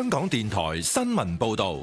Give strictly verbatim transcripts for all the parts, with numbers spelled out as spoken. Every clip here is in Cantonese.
香港電台新聞報道。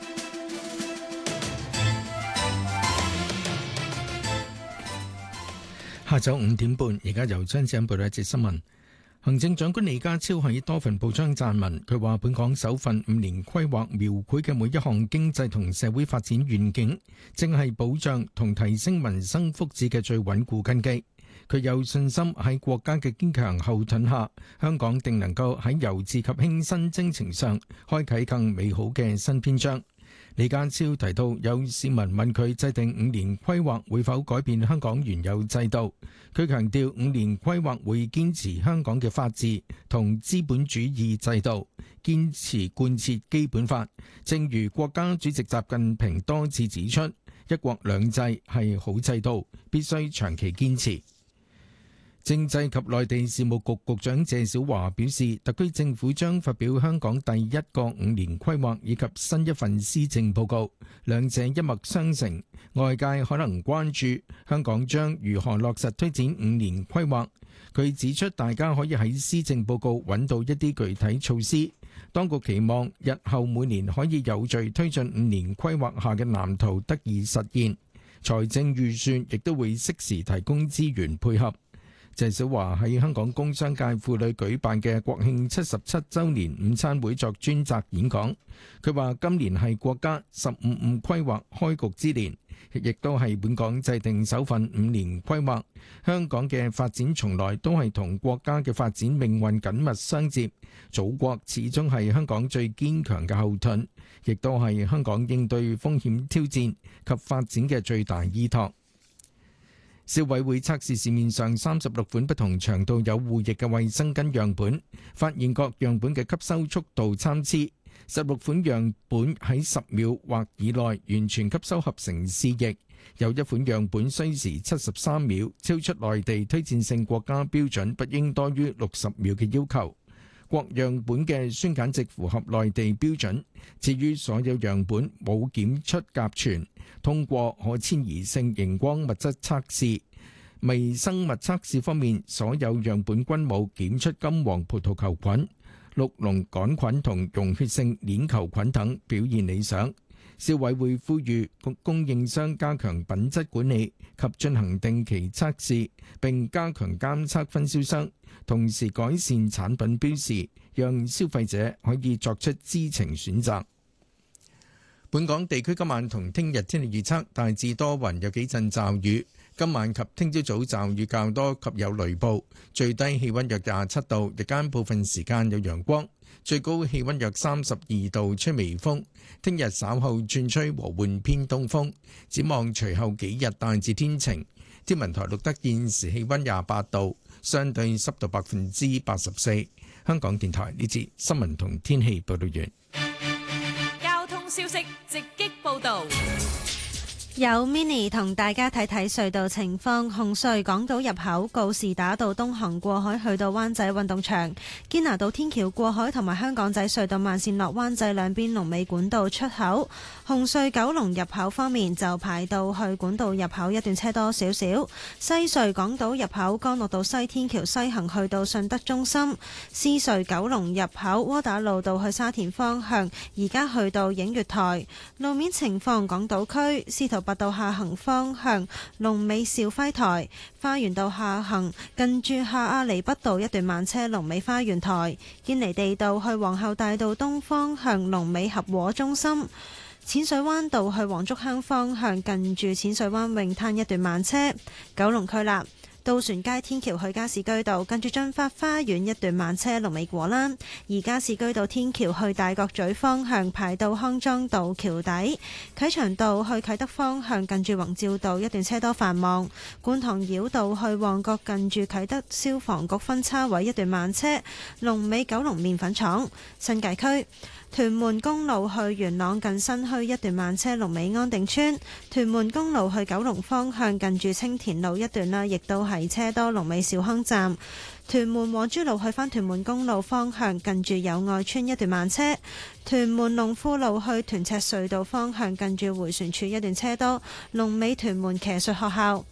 下晝五點半，而家由張子欣報道一節新聞。行政長官李家超喺多份報章撰文，佢話本港首份五年規劃描繪嘅每一項經濟同社會發展願景，正係保障同提升民生福祉嘅最穩固根基。佢有信心喺國家嘅堅強後盾下，香港定能夠喺由治及興新征程上開啟更美好嘅新篇章。李家超提到，有市民問佢制定五年規劃會否改變香港原有制度，佢強調五年規劃會堅持香港嘅法治同資本主義制度，堅持貫徹基本法。正如國家主席習近平多次指出，一國兩制係好制度，必須長期堅持。政制及內地事務局局長謝小華表示，特區政府將發表香港第一個五年規劃以及新一份施政報告，兩者一脈相承。外界可能關注香港將如何落實推展五年規劃。佢指出，大家可以喺施政報告揾到一啲具體措施。當局期望日後每年可以有序推進五年規劃下嘅藍圖得以實現，財政預算亦都會適時提供資源配合。謝小華喺香港工商界婦女舉辦嘅國慶七十七週年午餐會作專責演講，佢話今年係國家十五五規劃開局之年，亦都係本港制定首份五年規劃。香港嘅發展從來都係同國家嘅發展命運緊密相接，祖國始終係香港最堅強嘅後盾，亦都係香港應對風險挑戰及發展嘅最大依託。消委會測試市面上三十六款不同長度有護液嘅衛生巾樣本，發現各樣本嘅吸收速度參差。十六款樣本喺十秒或以內完全吸收合成試液，有一款樣本需時七十三秒，超出內地推薦性國家標準不應多於六十秒嘅要求。各樣本嘅酸鹼值符合內地標準，至於所有樣本冇檢出甲醛，通過可遷移性熒光物質測試。微生物測試方面，所有樣本均冇檢出金黃葡萄球菌、綠膿桿菌同溶血性鏈球菌等，表現理想。消委會呼籲供應商加強品質管理及進行定期測試，並加強監測分銷商，同時改善產品標示，讓消費者可以作出知情選擇。本港地區今晚同聽日天氣預測，大致多雲，有幾陣驟雨。今晚及聽朝早驟雨較多及有雷暴，最低氣溫約廿七度，日間部分時間有陽光，最高氣溫約三十二度，吹微風。聽日稍後轉吹和緩偏東風，展望隨後幾日大致天晴。天文台錄得現時氣溫廿八度，相對濕度百分之八十四。香港電台呢節新聞同天氣報道完。 交通消息直擊報道。 有 Mini 同大家睇睇隧道情況。紅隧港島入口告士打道東行過海去到灣仔運動場，堅拿道天橋過海同埋香港仔隧道慢線落灣仔兩邊龍尾管道出口。紅隧九龍入口方面就排到去管道入口一段車多少少。西隧港島入口干諾道西天橋西行去到順德中心。獅隧九龍入口窩打老道去沙田方向，而家去到映月台。路面情況，港島區司徒拔道下行方向龍尾兆輝台，花園道下行近住下亞厘畢道一段慢車，龍尾花園台。堅尼地道去皇后大道東方向龍尾合和中心。淺水灣道去黃竹坑方向近住淺水灣泳灘一段慢車。九龍區啦，渡船街天橋去加士居道近住駿發花園一段慢車，龍尾果欄。而加士居道天橋去大角咀方向排到康莊道橋底。啟祥道去啟德方向近住宏照道一段車多繁忙。觀塘繞道去旺角近住啟德消防局分叉位一段慢車，龍尾九龍麵粉廠。新界區屯門公路去元朗近新墟一段慢車，龍尾安定村。屯門公路去九龍方向近住青田路一段啦，亦都係車多，龍尾兆康站。屯門黃珠路去返屯門公路方向近住友愛村一段慢車。屯門龍富路去屯赤隧道方向近住迴旋處一段車多，龍尾屯門騎術學校。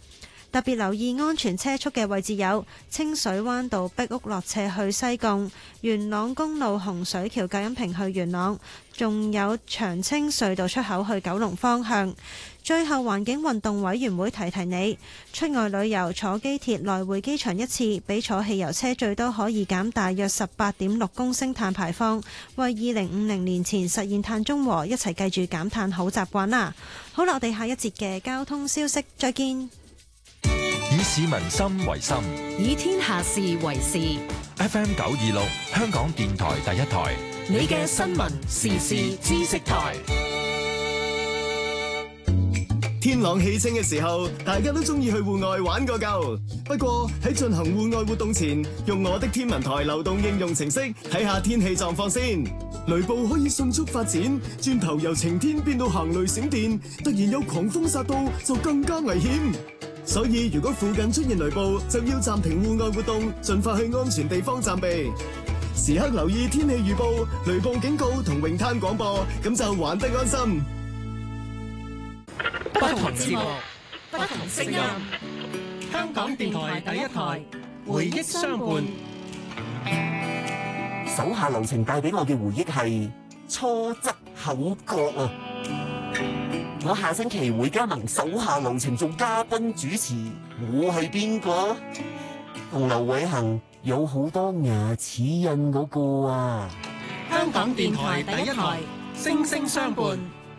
特別留意安全車速嘅位置有清水灣道碧屋落斜去西貢、元朗公路洪水橋隔音屏去元朗，仲有長青隧道出口去九龍方向。最後，環境運動委員會提提你，出外旅遊坐機鐵來回機場一次，比坐汽油車最多可以減大約十八點六公升碳排放，為二零五零年前實現碳中和一齊記住減碳好習慣啦！好啦，我哋下一節嘅交通消息再見。 以市民心為心， 以天下事為事。 F M 九二六，香港電台第一台， 你嘅新聞時事知識台。 天朗氣清嘅時候，大家都中意去戶外玩個夠。不過喺進行戶外活動前，用我的天文台流動應用程式睇下天氣狀況先。雷暴可以迅速發展，轉頭由晴天變到行雷閃電，突然有狂風殺到，就更加危險。所以如果附近出現雷暴，就要暫停戶外活動，盡快去安全地方暫避。時刻留意天氣預報、雷暴警告同泳灘廣播，咁就玩得安心。 不同節目，不同聲音。 香港電台第一台，回憶相伴。 手下留情帶俾我嘅回憶係初則口角啊！我下星期會加盟手下留情做嘉賓主持，我係邊個？同劉偉恒有好多牙齒印嗰個啊！ 香港電台第一台，聲聲相伴。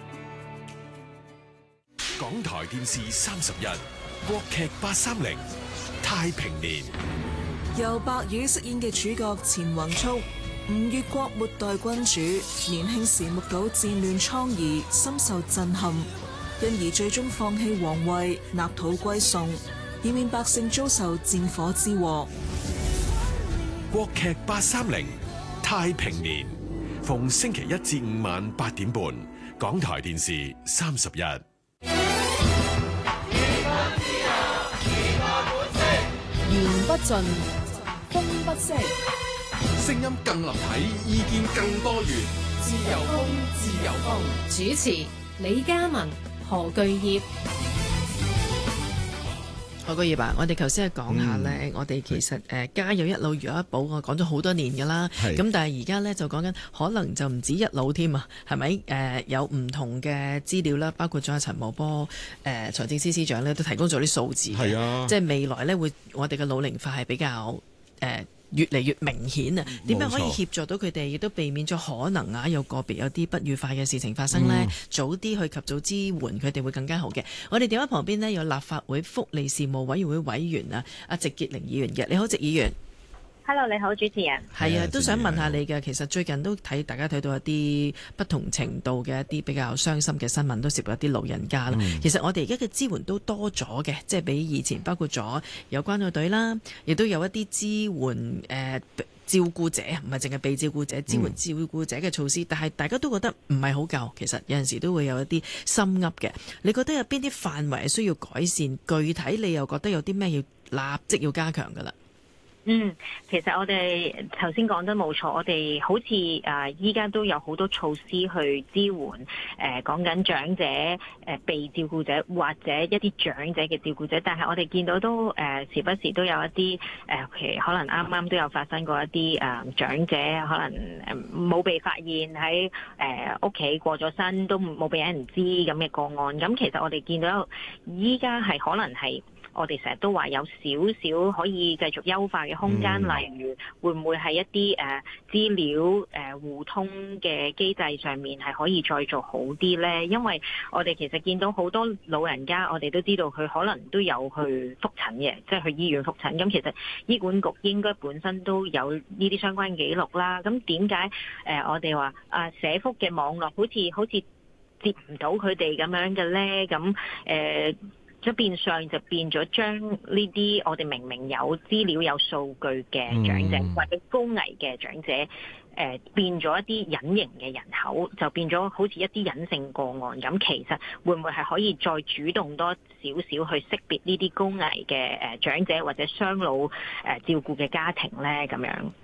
港台電視三十日，國劇八三零太平年， 由白宇飾演嘅主角錢宏速，吳越國末代君主，年輕時目睹戰亂瘡痍，深受震撼，因而最終放棄皇位，納土歸宋，以免百姓遭受戰火之禍。 國劇八三零太平年，逢星期一至五晚八點半，港台電視三十日。 言不盡，風不息， 聲音更立體，意見更多元。 自由風，自由風。主持李嘉文、何巨業。 何巨業啊，我哋頭先係講下呢，嗯、我哋其實誒家有一老如有一寶，我講咗好多年㗎啦。咁但係而家呢，就講緊可能就唔止一老添啊，係咪？誒、呃、有唔同嘅資料啦，包括咗阿陳茂波誒、呃、財政司司長呢，都提供咗啲數字嘅，啊、即係未來呢，會我哋嘅老齡化係比較誒。呃越嚟越明顯啊！點樣可以協助到佢哋，亦都避免咗可能啊有個別有啲不愉快嘅事情發生呢？嗯、早啲去及早支援佢哋會更加好嘅。我哋電話旁邊呢，有立法會福利事務委員會委員啊，阿席潔玲議員嘅。你好，席議員。 Hello，你好，主持人。 係啊，都想問下你嘅。其實最近都睇大家睇到一啲不同程度嘅一啲比較傷心嘅新聞，都涉及一啲老人家啦。嗯、其實我哋而家嘅支援都多咗嘅，即係比以前，包括咗有關愛隊啦，亦都有一啲支援誒、呃、照顧者，唔係淨係被照顧者，支援照顧者嘅措施。嗯、但係大家都覺得唔係好夠，其實有陣時都會有一啲心噏嘅。你覺得有邊啲範圍需要改善？具體你又覺得有啲咩要立即要加強㗎啦？ 嗯，其實我哋頭先講得冇錯，我哋好似誒依家都有好多措施去支援誒講緊長者誒、呃、被照顧者或者一啲長者嘅照顧者，但係我哋見到都誒、呃、時不時都有一啲誒、呃、其實可能啱啱都有發生過一啲誒、呃、長者可能誒冇被發現喺誒屋企過咗身都冇俾人知咁嘅個案，咁其實我哋見到依家係可能係。我哋成日都話有少少可以繼續優化嘅空間，嗯、例如會唔會係一啲誒、呃、資料誒、呃、互通嘅機制上面係可以再做好啲呢？因為我哋其實見到好多老人家，我哋都知道佢可能都有去覆診嘅，即係去醫院覆診。咁其實醫管局應該本身都有呢啲相關記錄啦。咁點解誒我哋話啊社福嘅網絡好似好似接唔到佢哋咁樣嘅呢？咁誒？呃即變相就變咗將呢啲我哋明明有資料有數據嘅長者、嗯、或者高危嘅長者，誒、呃、變咗一啲隱形嘅人口，就變咗好似一啲隱性個案咁。其實會唔會係可以再主動多少少去識別呢啲高危嘅誒長者或者雙老誒照顧嘅家庭咧？咁樣。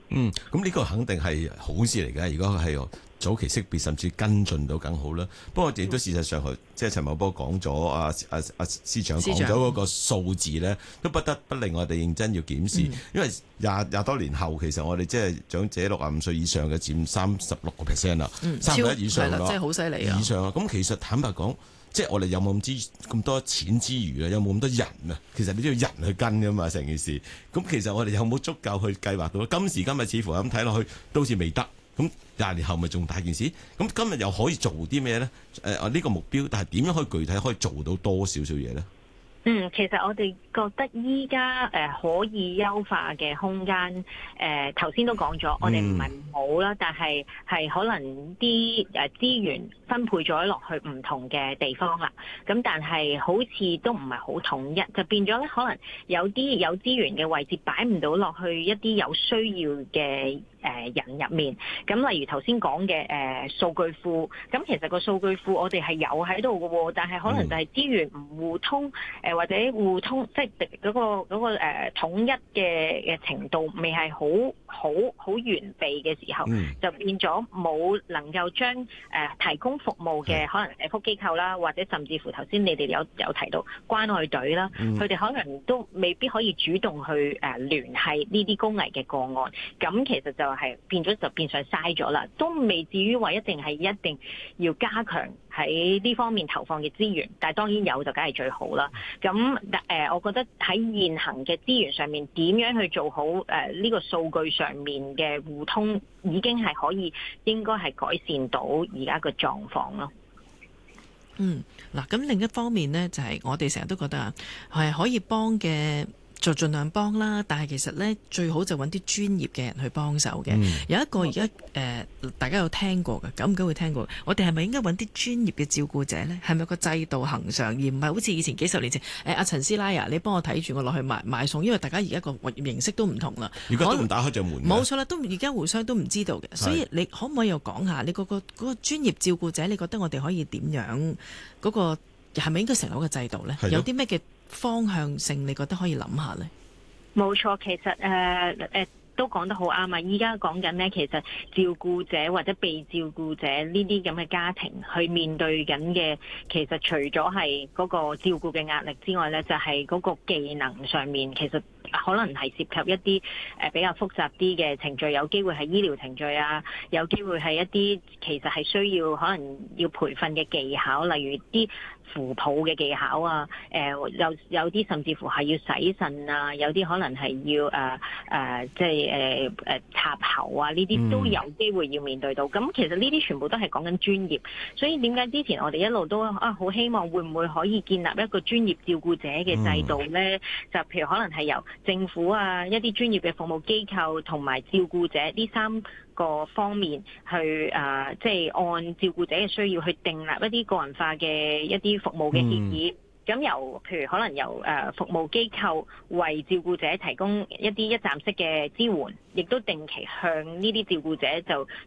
嗯，咁呢個肯定係好事嚟嘅。如果係早期識別甚至跟進到更好啦。不過亦都事實上，即係陳茂波講咗，阿阿阿司長講咗嗰個數字咧，都不得不令我哋認真要檢視，嗯、因為廿廿多年後，其實我哋即係長者六十五歲以上嘅佔三十六個 percent 啦，三分一以上啦， 即係好犀利啊！ 以上啊，咁其實坦白講，即係我哋有冇咁之咁多錢之餘啊，有冇咁多人啊？其實你都要人去跟噶嘛，成件事。咁其實我哋有冇足夠去計劃到？今時今日似乎咁睇落去，都好似未得。咁廿年後咪仲大件事？咁今日又可以做啲咩咧？誒、呃，呢、這個目標，但係點樣可以具體可以做到多少少嘢咧？ 嗯，其實我哋覺得依家誒可以優化嘅空間，誒頭先都講咗，我哋唔係冇啦，但係係可能啲誒資源分配咗落去唔同嘅地方啦。咁但係好似都唔係好統一，就變咗咧，可能有啲有資源嘅位置擺唔到落去一啲有需要嘅誒人入面。咁例如頭先講嘅誒數據庫，咁其實個數據庫我哋係有喺度嘅喎，但係可能就係資源唔互通，誒或者互通，即係嗰個嗰個誒統一嘅嘅程度未係好好好完備嘅時候，嗯、就變咗冇能夠將誒提供服務嘅可能社福機構啦，或者甚至乎頭先你哋有有提到關愛隊啦，佢哋、嗯、可能都未必可以主動去誒聯繫呢啲高危嘅個案，咁其實就係變咗就變相嘥咗啦，都未至於話一定係一定要加強喺呢方面投放嘅資源，但係當然有就梗係最好啦。咁誒、呃，我覺得喺現行嘅資源上面，點樣去做好誒呢、呃這個數據上面嘅互通，已經係可以應該係改善到而家嘅狀況咯。 嗯，嗱，咁另一方面呢，就係、是、我哋成日都覺得啊，係可以幫嘅，就盡量幫啦，但係其實咧最好就揾啲專業嘅人去幫手嘅。嗯、有一個而家誒，大家有聽過嘅，咁唔會聽過。我哋係咪應該揾啲專業嘅照顧者咧？係咪個制度恆常，而唔係好似以前幾十年前誒阿陳師奶啊，你幫我睇住我落去買買餸，因為大家而家個形式都唔同啦。 而家都唔打開隻門。冇錯啦，都而家互相都唔知道嘅，所以你可唔可以又講下你嗰、嗰個嗰、嗰個專業照顧者？你覺得我哋可以點樣嗰、嗰個係咪應該成立一個制度咧？的有啲咩嘅方向性，你覺得可以諗下呢？ 冇錯，其實誒誒、呃呃、都講得好啱啊！依家講緊呢，其實照顧者或者被照顧者呢啲咁嘅家庭去面對緊嘅，其實除咗係嗰個照顧嘅壓力之外呢，就係、是、嗰個技能上面，其實可能係涉及一啲誒比較複雜啲嘅程序，有機會係醫療程序啊，有機會係一啲其實係需要可能要培訓嘅技巧，例如啲扶抱嘅技巧啊，誒、呃、有有啲甚至乎係要洗腎啊，有啲可能係要誒誒、呃呃、即係誒誒插喉啊，呢啲都有機會要面對到。咁、嗯、其實呢啲全部都係講緊專業，所以點解之前我哋一路都啊好希望會唔會可以建立一個專業照顧者嘅制度咧？嗯、就譬如可能係由政府啊一啲專業嘅服務機構同埋照顧者呢三個方面去誒、呃，即係按照顧者嘅需要去訂立一啲個人化嘅一啲服務嘅協議。咁、嗯、由譬如可能由誒、呃、服務機構為照顧者提供一啲一站式嘅支援，亦都定期向呢啲照顧者就